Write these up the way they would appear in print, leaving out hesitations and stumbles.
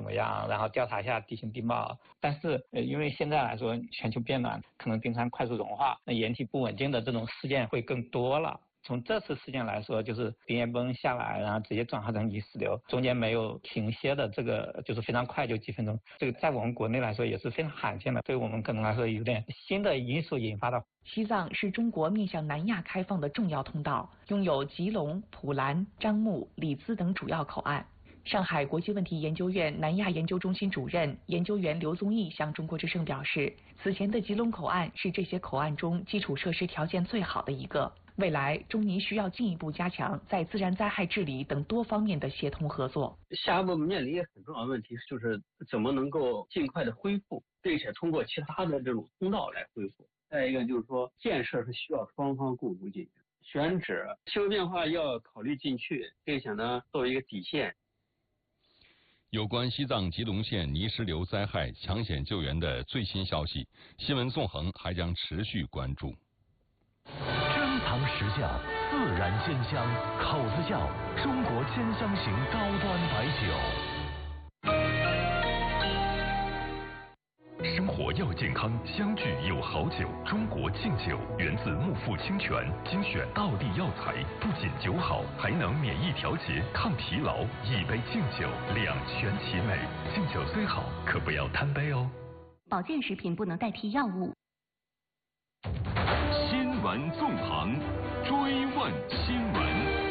么样，然后调查一下地形地貌。但是因为现在来说全球变暖，可能冰川快速融化，那岩体不稳定的这种事件会更多了。从这次事件来说，就是冰岩崩下来，然后直接转化成泥石流，中间没有停歇的，这个就是非常快，就几分钟。这个在我们国内来说也是非常罕见的，对我们可能来说有点新的因素引发的。 西藏是中国面向南亚开放的重要通道，拥有吉隆、普兰、樟木、里兹等主要口岸。上海国际问题研究院南亚研究中心主任研究员刘宗义向中国之声表示，此前的吉隆口岸是这些口岸中基础设施条件最好的一个。未来，中尼需要进一步加强在自然灾害治理等多方面的协同合作。 下一步面临一个很重要的问题，就是怎么能够尽快的恢复，并且通过其他的这种通道来恢复。再一个就是说，建设是需要双方共同进行，选址、气候变化要考虑进去，并且呢作为一个底线。 有关西藏吉隆县泥石流灾害抢险救援的最新消息，新闻纵横还将持续关注。 珍藏实窖，自然鲜香，口子窖，中国鲜香型高端白酒。生活要健康，相聚有好酒。中国敬酒源自木富清泉，精选道地药材，不仅酒好，还能免疫调节、抗疲劳。一杯敬酒，两全其美。敬酒虽好，可不要贪杯哦。 保健食品不能代替药物。 新闻纵横，追问新闻。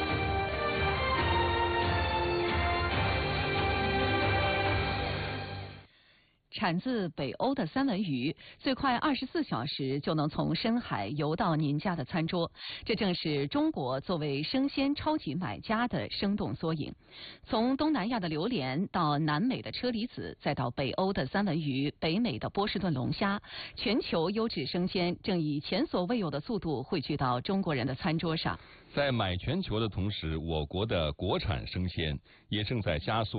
产自北欧的三文鱼，最快24小时就能从深海游到您家的餐桌，这正是中国作为生鲜超级买家的生动缩影。从东南亚的榴莲到南美的车厘子，再到北欧的三文鱼、北美的波士顿龙虾，全球优质生鲜正以前所未有的速度汇聚到中国人的餐桌上。 在买全球的同时，我国的国产生鲜也正在加速